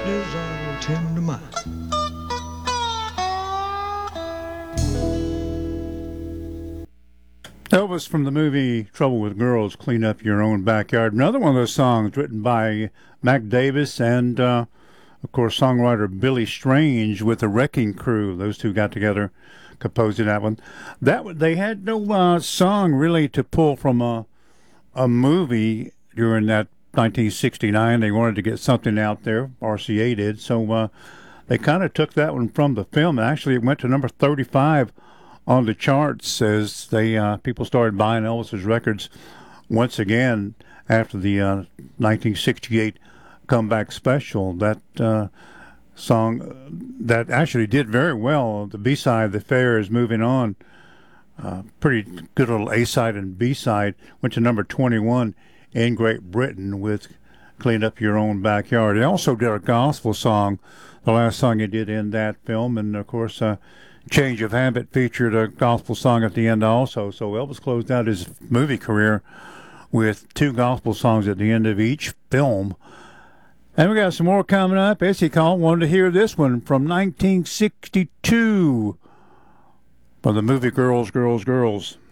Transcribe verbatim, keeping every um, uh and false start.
desire tender mind. Elvis from the movie Trouble with Girls, Clean Up Your Own Backyard. Another one of those songs written by Mac Davis and, uh, of course, songwriter Billy Strange with the Wrecking Crew. Those two got together, composing that one. That They had no uh, song really to pull from a, a movie during that nineteen sixty-nine. They wanted to get something out there. R C A did. So uh, they kind of took that one from the film. Actually, it went to number thirty-five on the charts as they uh, people started buying Elvis's records once again after the uh, nineteen sixty-eight comeback special. That uh, song that actually did very well. The B-side, "The Fair Is Moving On," uh, pretty good little A-side and B-side, went to number twenty-one in Great Britain with "Clean Up Your Own Backyard." He also did a gospel song, the last song he did in that film, and of course uh, Change of Habit featured a gospel song at the end also. So Elvis closed out his movie career with two gospel songs at the end of each film. And we got some more coming up. Essie Call wanted to hear this one from nineteen sixty-two from the movie Girls, Girls, Girls.